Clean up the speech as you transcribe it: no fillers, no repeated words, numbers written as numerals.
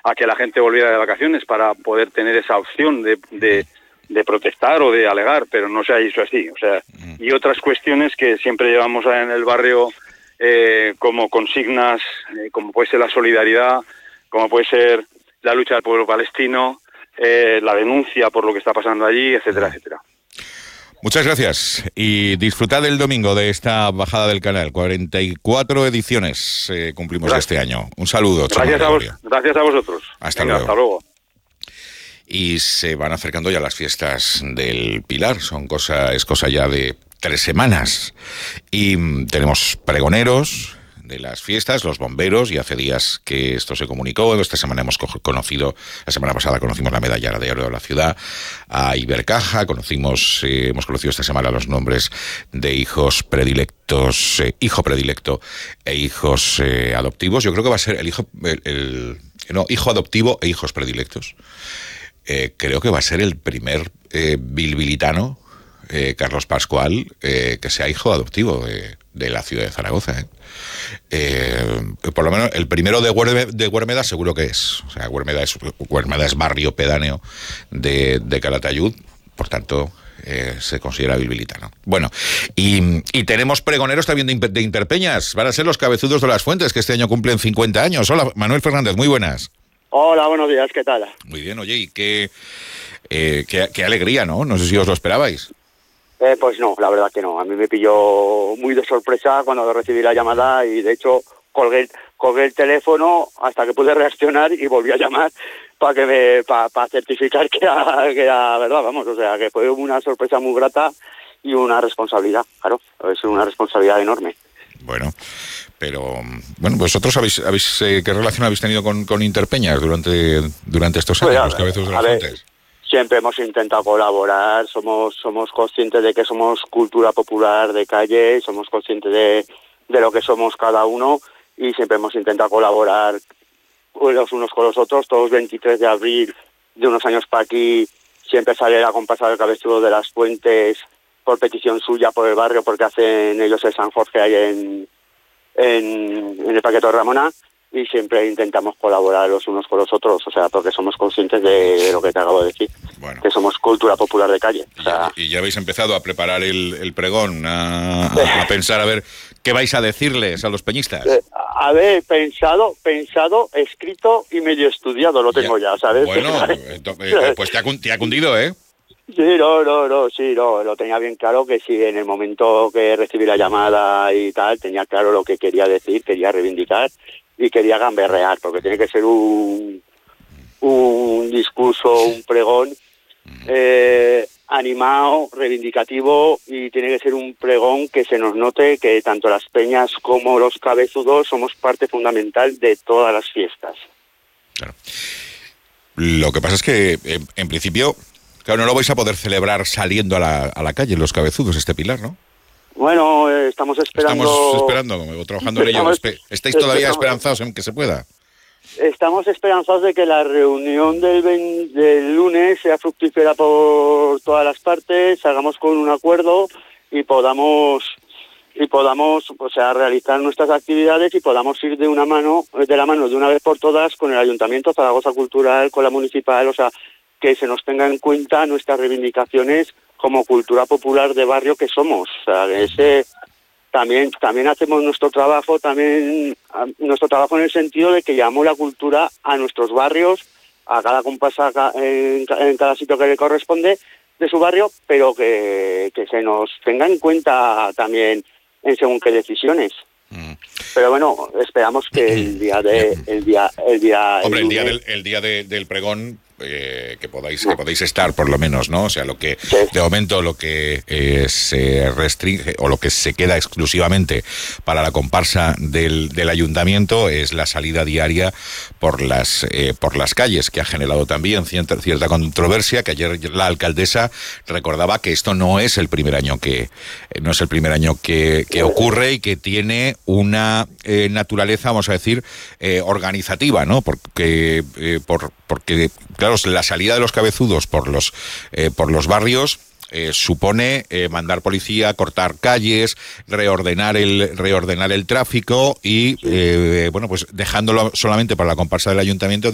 a que la gente volviera de vacaciones para poder tener esa opción de protestar o de alegar, pero no se ha hecho así. O sea, y otras cuestiones que siempre llevamos en el barrio como consignas, como puede ser la solidaridad, como puede ser la lucha del pueblo palestino, la denuncia por lo que está pasando allí, etcétera, etcétera. Muchas gracias y disfrutad el domingo de esta bajada del canal. 44 ediciones cumplimos este año. Un saludo. Gracias a vosotros. Hasta luego. Hasta luego. Y se van acercando ya las fiestas del Pilar. Es cosa ya de 3 semanas. Y tenemos pregoneros de las fiestas, los bomberos, y hace días que esto se comunicó. Esta semana hemos conocido, la semana pasada conocimos la medalla de oro de la ciudad a Ibercaja, hemos conocido esta semana los nombres de hijos predilectos, hijo predilecto e hijos adoptivos. Yo creo que va a ser hijo adoptivo e hijos predilectos. Creo que va a ser el primer bilbilitano, Carlos Pascual, que sea hijo adoptivo de la ciudad de Zaragoza. Por lo menos el primero de Huérmeda seguro que es. O sea, Huérmeda es barrio pedáneo de Calatayud, por tanto se considera bilbilitano. Bueno, y tenemos pregoneros también de Interpeñas. Van a ser los Cabezudos de las Fuentes, que este año cumplen 50 años. Hola, Manuel Fernández, muy buenas. Hola, buenos días, ¿qué tal? Muy bien, oye, y qué alegría, ¿no? No sé si os lo esperabais. Pues no, la verdad que no. A mí me pilló muy de sorpresa cuando recibí la llamada y de hecho colgué el teléfono hasta que pude reaccionar y volví a llamar para certificar que era verdad, vamos. O sea, que fue una sorpresa muy grata y una responsabilidad, claro. Es una responsabilidad enorme. Bueno, pero vosotros habéis ¿qué relación habéis tenido con Interpeñas durante estos años, los Cabezudos de las Fuentes? Siempre hemos intentado colaborar, somos conscientes de que somos cultura popular de calle, somos conscientes de lo que somos cada uno y siempre hemos intentado colaborar los unos con los otros. Todos 23 de abril de unos años para aquí siempre sale la comparsa del Cabezudo de las Fuentes por petición suya por el barrio, porque hacen ellos el San Jorge ahí en el Parque Torre Ramona, y siempre intentamos colaborar los unos con los otros, o sea, porque somos conscientes de lo que te acabo de decir, bueno, que somos cultura popular de calle. O sea, y ya habéis empezado a preparar el pregón, a pensar a ver qué vais a decirles a los peñistas. A ver, pensado, escrito y medio estudiado lo tengo ya, ¿sabes? Bueno, pues te ha cundido, ¿eh? Sí, lo tenía bien claro, que si en el momento que recibí la llamada y tal, tenía claro lo que quería decir, quería reivindicar y quería gamberrear, porque tiene que ser un discurso, un pregón animado, reivindicativo, y tiene que ser un pregón que se nos note que tanto las peñas como los cabezudos somos parte fundamental de todas las fiestas. Claro. Lo que pasa es que, en principio, claro, no lo vais a poder celebrar saliendo a la calle, los cabezudos, este Pilar, ¿no? Bueno, estamos esperando, trabajando en ello. ¿Estáis todavía esperanzados en que se pueda? Estamos esperanzados de que la reunión del lunes sea fructífera por todas las partes, salgamos con un acuerdo y podamos, o sea, realizar nuestras actividades y podamos ir de la mano de una vez por todas con el Ayuntamiento, Zaragoza Cultural, con la Municipal, o sea, que se nos tenga en cuenta nuestras reivindicaciones como cultura popular de barrio que somos. O sea, también hacemos nuestro trabajo en el sentido de que llevamos la cultura a nuestros barrios, a cada comparsa en cada sitio que le corresponde de su barrio, pero que se nos tenga en cuenta también en según qué decisiones. Pero bueno, esperamos que el día del pregón que podáis estar por lo menos, ¿no? O sea, lo que de momento lo que se restringe o lo que se queda exclusivamente para la comparsa del ayuntamiento es la salida diaria por las calles, que ha generado también cierta controversia, que ayer la alcaldesa recordaba que esto no es el primer año que ocurre y que tiene una naturaleza, vamos a decir, organizativa, ¿no? Porque claro, la salida de los cabezudos por los barrios supone mandar policía, cortar calles, reordenar el tráfico y pues dejándolo solamente para la comparsa del ayuntamiento.